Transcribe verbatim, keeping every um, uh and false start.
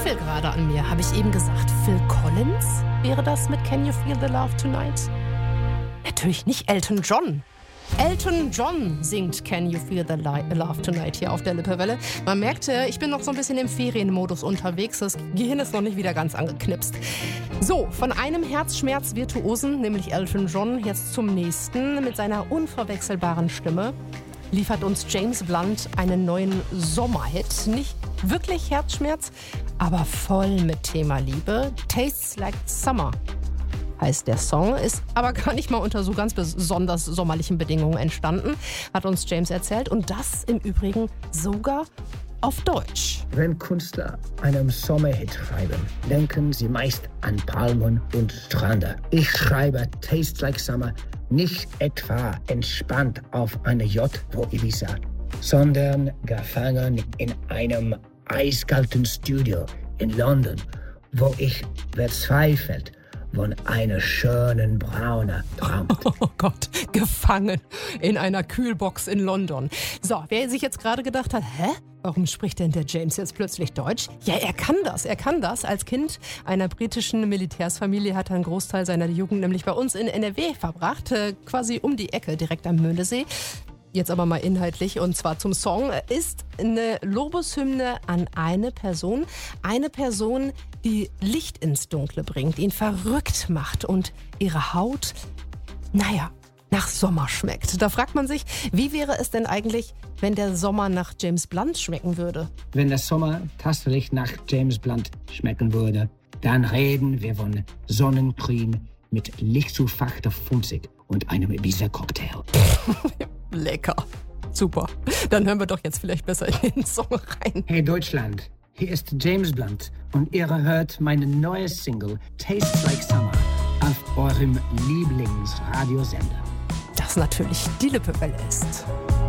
Zweifel gerade an mir. Habe ich eben gesagt, Phil Collins wäre das mit Can You Feel the Love Tonight? Natürlich nicht Elton John. Elton John singt Can You Feel the Love Tonight hier auf der Lippewelle. Man merkte, ich bin noch so ein bisschen im Ferienmodus unterwegs. Das Gehirn ist noch nicht wieder ganz angeknipst. So, von einem Herzschmerz-Virtuosen, nämlich Elton John, jetzt zum nächsten. Mit seiner unverwechselbaren Stimme liefert uns James Blunt einen neuen Sommerhit. Nicht wirklich Herzschmerz, aber voll mit Thema Liebe. Tastes Like Summer heißt der Song, ist aber gar nicht mal unter so ganz besonders sommerlichen Bedingungen entstanden, hat uns James erzählt. Und das im Übrigen sogar auf Deutsch. Wenn Künstler einen Sommerhit schreiben, denken sie meist an Palmen und Strände. Ich schreibe Tastes Like Summer nicht etwa entspannt auf einer Yacht vor Ibiza, sondern gefangen in einem eiskalten Studio in London, wo ich verzweifelt von einer schönen Braune träumt. Oh Gott, gefangen in einer Kühlbox in London. So, wer sich jetzt gerade gedacht hat, hä? Warum spricht denn der James jetzt plötzlich Deutsch? Ja, er kann das, er kann das. Als Kind einer britischen Militärsfamilie hat er einen Großteil seiner Jugend nämlich bei uns in N R W verbracht, äh, quasi um die Ecke, direkt am Möhnesee. Jetzt aber mal inhaltlich, und zwar zum Song, ist eine Lobeshymne an eine Person. Eine Person, die Licht ins Dunkle bringt, ihn verrückt macht und ihre Haut, naja, nach Sommer schmeckt. Da fragt man sich, wie wäre es denn eigentlich, wenn der Sommer nach James Blunt schmecken würde? Wenn der Sommer tatsächlich nach James Blunt schmecken würde, dann reden wir von Sonnencreme mit lichtsulfachter Funzig und einem Ibiza-Cocktail. Lecker. Super. Dann hören wir doch jetzt vielleicht besser in den Song rein. Hey Deutschland, hier ist James Blunt und ihr hört meine neue Single Tastes Like Summer auf eurem Lieblingsradiosender. Das natürlich die Lippewelle ist.